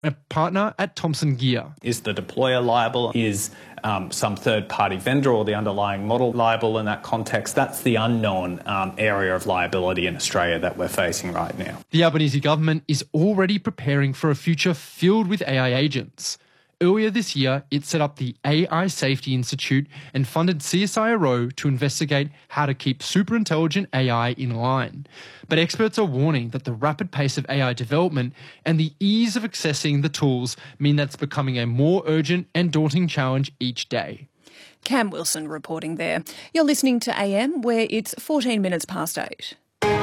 a partner at Thomson Geer. Is the deployer liable? Is some third-party vendor or the underlying model liable in that context? That's the unknown area of liability in Australia that we're facing right now. The Albanese government is already preparing for a future filled with AI agents. Earlier this year, it set up the AI Safety Institute and funded CSIRO to investigate how to keep superintelligent AI in line. But experts are warning that the rapid pace of AI development and the ease of accessing the tools mean that's becoming a more urgent and daunting challenge each day. Cam Wilson reporting there. You're listening to AM, where it's 14 minutes past 8.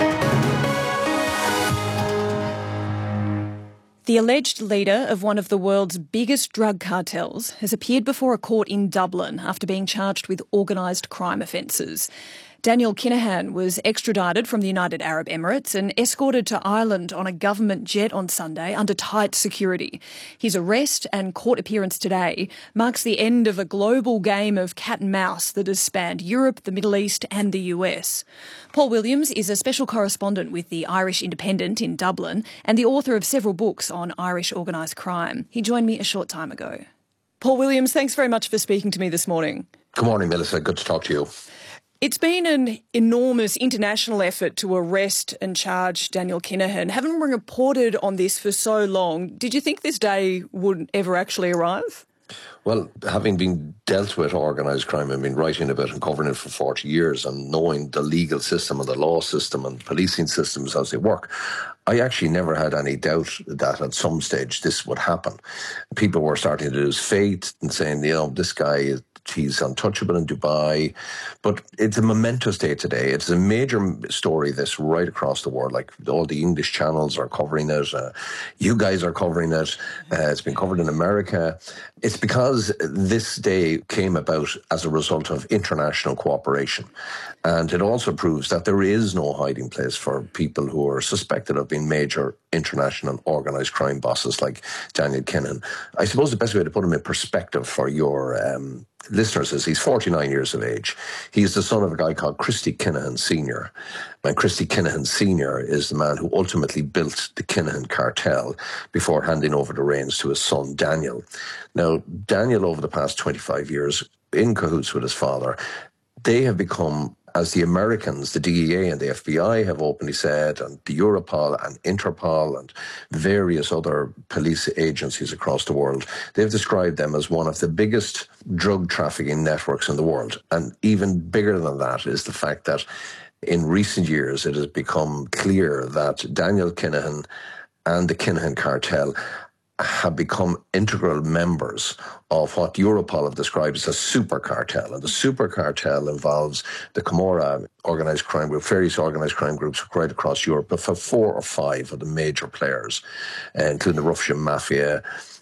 The alleged leader of one of the world's biggest drug cartels has appeared before a court in Dublin after being charged with organised crime offences. Daniel Kinahan was extradited from the United Arab Emirates and escorted to Ireland on a government jet on Sunday under tight security. His arrest and court appearance today marks the end of a global game of cat and mouse that has spanned Europe, the Middle East and the US. Paul Williams is a special correspondent with the Irish Independent in Dublin and the author of several books on Irish organised crime. He joined me a short time ago. Paul Williams, thanks very much for speaking to me this morning. Good morning, Melissa. Good to talk to you. It's been an enormous international effort to arrest and charge Daniel Kinahan. Having reported on this for so long, did you think this day would ever actually arrive? Well, having been dealt with organised crime and been writing about and covering it for 40 years and knowing the legal system and the law system and policing systems as they work, I actually never had any doubt that at some stage this would happen. People were starting to lose faith and saying, this guy he's untouchable in Dubai. But it's a momentous day today. It's a major story, this, right across the world. Like, all the English channels are covering it. You guys are covering it. It's been covered in America. It's because this day came about as a result of international cooperation. And it also proves that there is no hiding place for people who are suspected of being major international organised crime bosses like Daniel Kinahan. I suppose the best way to put him in perspective for your listeners is he's 49 years of age. He's the son of a guy called Christy Kinahan Sr. And Christy Kinahan Sr. is the man who ultimately built the Kinahan cartel before handing over the reins to his son, Daniel. Now, Daniel, over the past 25 years, in cahoots with his father, they have become, as the Americans, the DEA and the FBI have openly said, and the Europol and Interpol and various other police agencies across the world, they've described them as one of the biggest drug trafficking networks in the world. And even bigger than that is the fact that in recent years it has become clear that Daniel Kinahan and the Kinahan cartel have become integral members of what Europol have described as a super cartel. And the super cartel involves the Camorra organised crime group, various organised crime groups right across Europe, but for 4 or 5 of the major players, including the Russian mafia.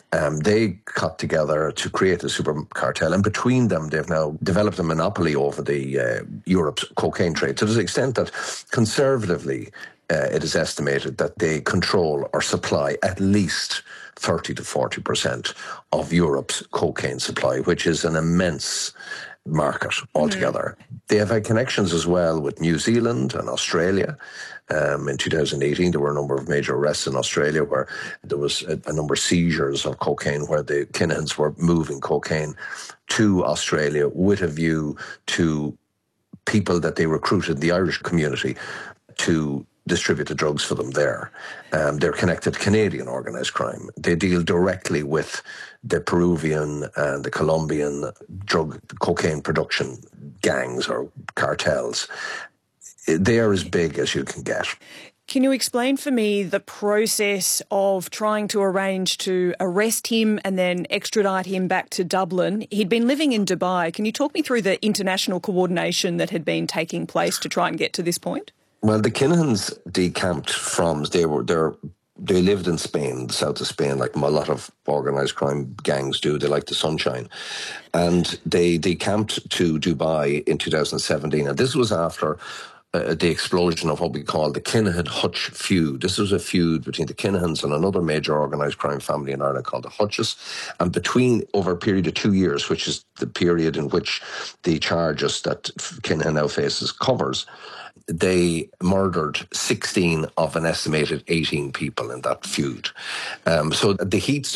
They got together to create a super cartel, and between them they've now developed a monopoly over the Europe's cocaine trade, to the extent that conservatively it is estimated that they control or supply at least 30 to 40% of Europe's cocaine supply, which is an immense market altogether. They have had connections as well with New Zealand and Australia. In 2018, there were a number of major arrests in Australia where there was a number of seizures of cocaine, where the Kinahans were moving cocaine to Australia with a view to people that they recruited in the Irish community to distribute the drugs for them there. They're connected to Canadian organised crime. They deal directly with the Peruvian and the Colombian drug cocaine production gangs or cartels. They are as big as you can get. Can you explain for me the process of trying to arrange to arrest him and then extradite him back to Dublin? He'd been living in Dubai. Can you talk me through the international coordination that had been taking place to try and get to this point? Well, the Kinahans decamped from, they lived in Spain, the south of Spain, like a lot of organised crime gangs do. They like the sunshine. And they decamped to Dubai in 2017. And this was after the explosion of what we call the Kinahan-Hutch feud. This was a feud between the Kinahans and another major organised crime family in Ireland called the Hutches. And over a period of 2 years, which is the period in which the charges that Kinahan now faces covers, they murdered 16 of an estimated 18 people in that feud. So the heat